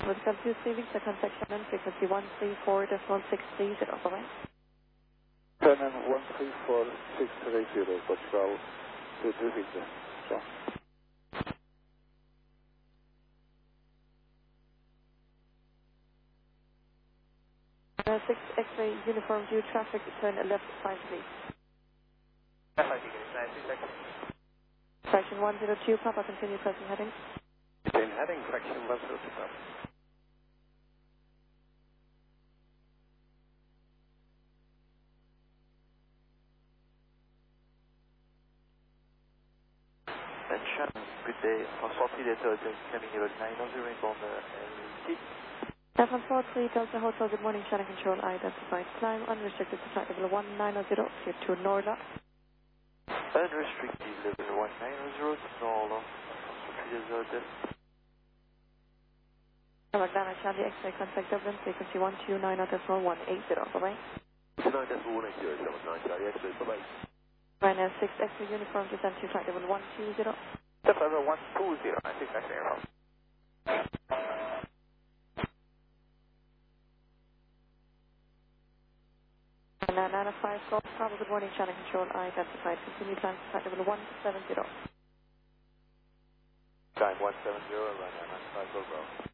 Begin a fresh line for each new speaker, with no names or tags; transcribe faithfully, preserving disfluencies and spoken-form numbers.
Welcome to Civic, second section, and frequency one three four decimal six three zero. Bye-bye.
Shannon one three four six three zero, Portugal, two two Victor. Ciao.
Uh, six X-ray uniform due traffic, turn left five please. Fraction one zero two, Papa, continue present heading.
Same heading, fraction one zero two, Papa.
And Shannon, good day. François three Delta Hotel, coming level nine zero inbound L T.
François three Delta Hotel, good morning, Shannon Control, identified climb, unrestricted to flight level one nine zero, clear to Norla.
Unrestricted level one nine zero to Norla, François three Delta Hotel.
Magdana Charlie, X-ray contact Dublin, frequency one two nine decimal one eight zero, bye-bye.
nine decimal one eight zero, seven nine Charlie, X-ray, bye-bye.
Ryanair six X-ray uniform, descent to flight level one two zero.
Step level one two zero, I think that's wrong.
nine nine five Golf Bravo, good morning, Shannon Control, identified, continue climb to flight level one seven zero.
Time one seven zero, Ryanair nine five Golf Bravo.